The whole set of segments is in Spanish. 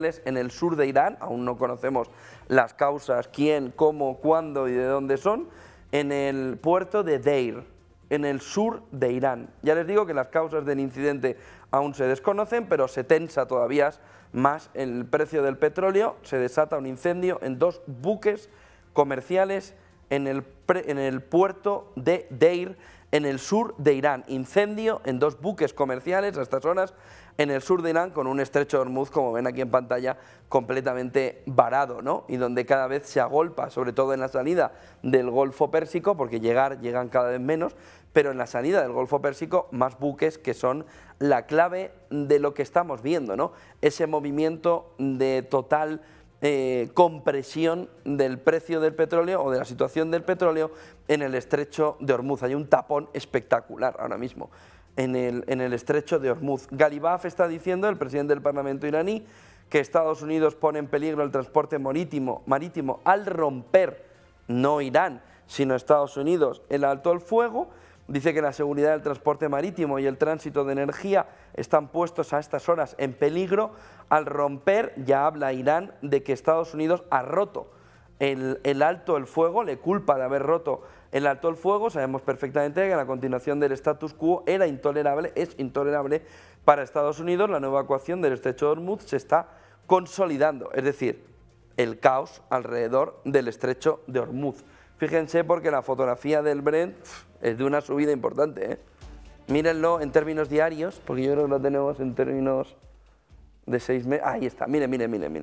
en el sur de Irán, aún no conocemos las causas, quién, cómo, cuándo y de dónde son, en el puerto de Deir, en el sur de Irán. Ya les digo que las causas del incidente aún se desconocen, pero se tensa todavía más el precio del petróleo, se desata un incendio en 2 buques comerciales en el puerto de Deir, en el sur de Irán. Incendio en 2 buques comerciales a estas horas en el sur de Irán, con un estrecho de Hormuz, como ven aquí en pantalla, completamente varado, ¿no? Y donde cada vez se agolpa, sobre todo en la salida del Golfo Pérsico, porque llegan cada vez menos, pero en la salida del Golfo Pérsico más buques, que son la clave de lo que estamos viendo, ¿no? Ese movimiento de total compresión del precio del petróleo o de la situación del petróleo en el estrecho de Hormuz. Hay un tapón espectacular ahora mismo en el estrecho de Hormuz. Ghalibaf está diciendo, el presidente del Parlamento iraní, que Estados Unidos pone en peligro el transporte marítimo al romper, no Irán, sino Estados Unidos, el alto al fuego. Dice que la seguridad del transporte marítimo y el tránsito de energía están puestos a estas horas en peligro. Al romper, ya habla Irán de que Estados Unidos ha roto el alto el fuego, le culpa de haber roto el alto el fuego. Sabemos perfectamente que la continuación del status quo era intolerable, es intolerable para Estados Unidos. La nueva evacuación del estrecho de Hormuz se está consolidando, es decir, el caos alrededor del estrecho de Hormuz. Fíjense, porque la fotografía del Brent es de una subida importante, ¿eh? Mírenlo en términos diarios, porque yo creo que lo tenemos en términos de 6 meses. Ahí está, miren.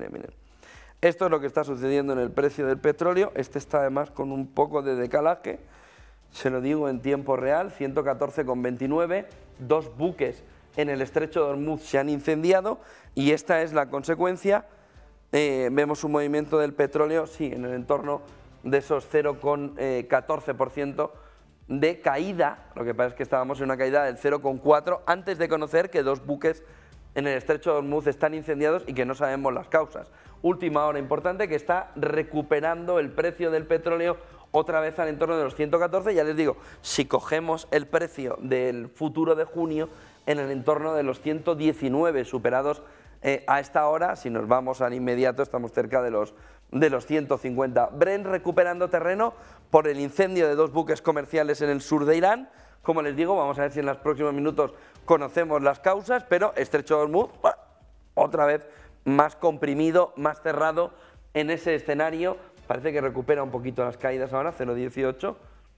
Esto es lo que está sucediendo en el precio del petróleo. Este está además con un poco de decalaje, se lo digo en tiempo real, 114,29, 2 buques en el estrecho de Hormuz se han incendiado y esta es la consecuencia. Vemos un movimiento del petróleo, sí, en el entorno de esos 0,14% de caída. Lo que pasa es que estábamos en una caída del 0,4% antes de conocer que 2 buques en el estrecho de Hormuz están incendiados y que no sabemos las causas. Última hora importante, que está recuperando el precio del petróleo otra vez al entorno de los 114. Ya les digo, si cogemos el precio del futuro de junio, en el entorno de los 119 superados a esta hora. Si nos vamos al inmediato, estamos cerca de los 150. Brent recuperando terreno por el incendio de 2 buques comerciales en el sur de Irán. Como les digo, vamos a ver si en los próximos minutos conocemos las causas, pero estrecho de Hormuz, otra vez más comprimido, más cerrado en ese escenario. Parece que recupera un poquito las caídas ahora, 0,18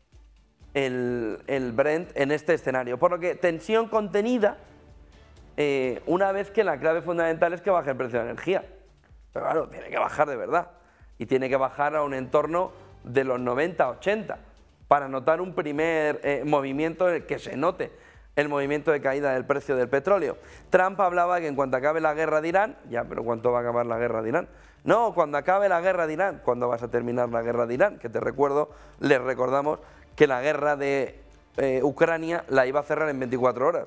el Brent en este escenario. Por lo que tensión contenida, una vez que la clave fundamental es que baje el precio de la energía. Pero claro, tiene que bajar de verdad y tiene que bajar a un entorno de los 90-80 para notar un primer movimiento en el que se note el movimiento de caída del precio del petróleo. Trump hablaba que en cuanto acabe la guerra de Irán, ya, pero ¿cuánto va a acabar la guerra de Irán? No, cuando acabe la guerra de Irán. ¿Cuándo vas a terminar la guerra de Irán? Que te recuerdo, les recordamos que la guerra de Ucrania la iba a cerrar en 24 horas.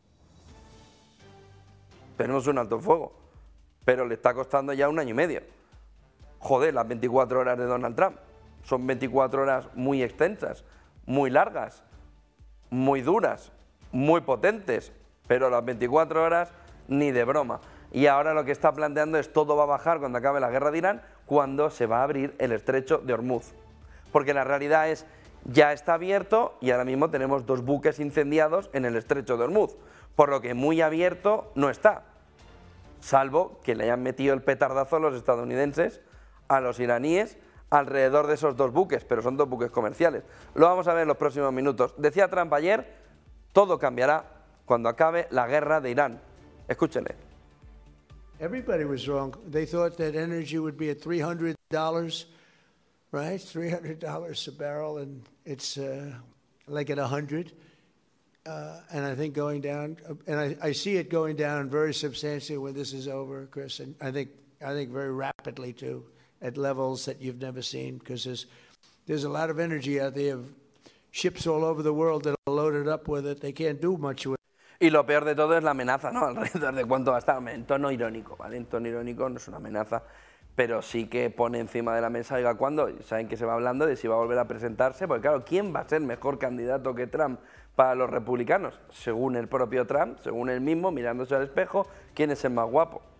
Tenemos un alto fuego, pero le está costando ya 1 año y medio. Joder, las 24 horas de Donald Trump. Son 24 horas muy extensas, muy largas, muy duras, muy potentes, pero las 24 horas ni de broma. Y ahora lo que está planteando es todo va a bajar cuando acabe la guerra de Irán, cuando se va a abrir el estrecho de Hormuz. Porque la realidad es, ya está abierto y ahora mismo tenemos 2 buques incendiados en el estrecho de Hormuz, por lo que muy abierto no está, salvo que le hayan metido el petardazo a los estadounidenses, a los iraníes, alrededor de esos 2 buques, pero son 2 buques comerciales. Lo vamos a ver en los próximos minutos. Decía Trump ayer, todo cambiará cuando acabe la guerra de Irán. Escúchenle. Everybody was wrong. They thought that energy would be at $300, right? $300 a barrel, and it's like at 100. And I think going down, and I see it going down very substantially when this is over, Chris. And I think very rapidly too, at levels that you've never seen, because there's a lot of energy out there, ships all over the world that are loaded up with it. They can't do much with it. Y lo peor de todo es la amenaza, ¿no? Alrededor de cuánto va a estar, en tono irónico, ¿vale? En tono irónico, no es una amenaza, pero sí que pone encima de la mesa, oiga, ¿cuándo? Saben que se va hablando de si va a volver a presentarse, porque claro, ¿quién va a ser mejor candidato que Trump para los republicanos? Según el propio Trump, según él mismo, mirándose al espejo, ¿quién es el más guapo?